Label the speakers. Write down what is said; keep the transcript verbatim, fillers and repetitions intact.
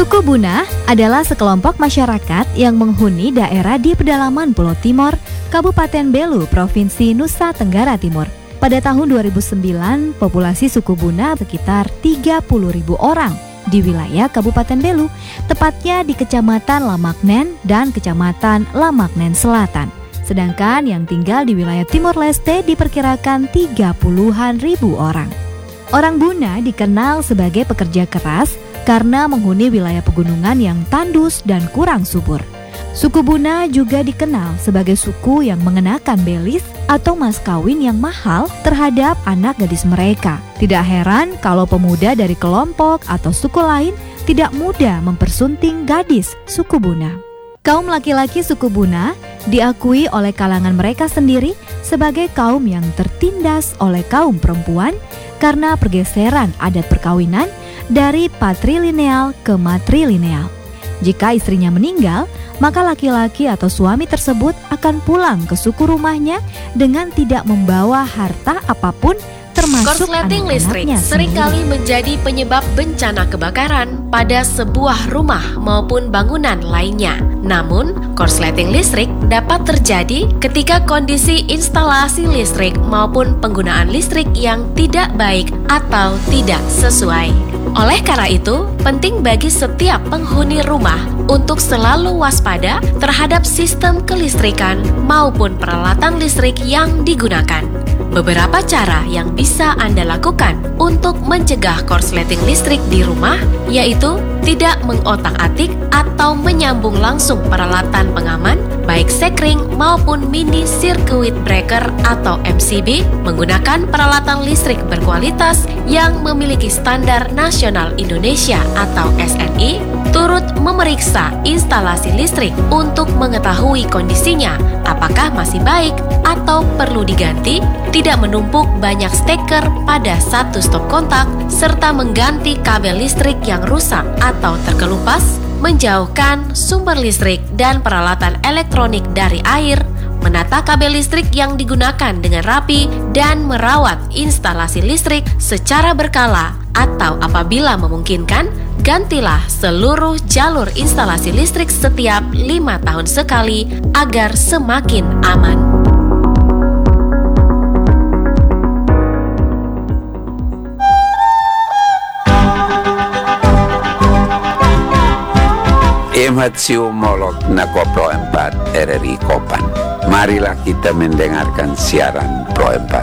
Speaker 1: Suku Buna adalah sekelompok masyarakat yang menghuni daerah di pedalaman Pulau Timor, Kabupaten Belu, Provinsi Nusa Tenggara Timur. Pada tahun dua ribu sembilan, populasi suku Buna sekitar tiga puluh ribu orang di wilayah Kabupaten Belu, tepatnya di Kecamatan Lamaknen dan Kecamatan Lamaknen Selatan. Sedangkan yang tinggal di wilayah Timor Leste diperkirakan tiga puluhan ribu orang. Orang Buna dikenal sebagai pekerja keras karena menghuni wilayah pegunungan yang tandus dan kurang subur. Suku Buna juga dikenal sebagai suku yang mengenakan belis atau mas kawin yang mahal terhadap anak gadis mereka. Tidak heran kalau pemuda dari kelompok atau suku lain tidak mudah mempersunting gadis suku Buna. Kaum laki-laki suku Buna diakui oleh kalangan mereka sendiri sebagai kaum yang tertindas oleh kaum perempuan karena pergeseran adat perkawinan dari patrilineal ke matrilineal. Jika istrinya meninggal, maka laki-laki atau suami tersebut akan pulang ke suku rumahnya dengan tidak membawa harta apapun, termasuk
Speaker 2: korsleting listrik
Speaker 1: anak-anaknya
Speaker 2: seringkali menjadi penyebab bencana kebakaran pada sebuah rumah maupun bangunan lainnya. Namun, korsleting listrik dapat terjadi ketika kondisi instalasi listrik maupun penggunaan listrik yang tidak baik atau tidak sesuai. Oleh karena itu, penting bagi setiap penghuni rumah untuk selalu waspada terhadap sistem kelistrikan maupun peralatan listrik yang digunakan. Beberapa cara yang bisa Anda lakukan untuk mencegah korsleting listrik di rumah yaitu tidak mengotak-atik atau menyambung langsung peralatan pengaman baik sekring maupun mini circuit breaker atau M C B menggunakan peralatan listrik berkualitas yang memiliki standar nasional Indonesia atau S N I, turut memeriksa instalasi listrik untuk mengetahui kondisinya apakah masih baik atau perlu diganti, tidak menumpuk banyak steker pada satu stop kontak, serta mengganti kabel listrik yang rusak atau terkelupas, menjauhkan sumber listrik dan peralatan elektronik dari air, menata kabel listrik yang digunakan dengan rapi, dan merawat instalasi listrik secara berkala atau apabila memungkinkan, gantilah seluruh jalur instalasi listrik setiap lima tahun sekali agar semakin aman.
Speaker 3: Emhat siumolog na Pro empat R R I Kopan. Marilah kita mendengarkan siaran Pro empat.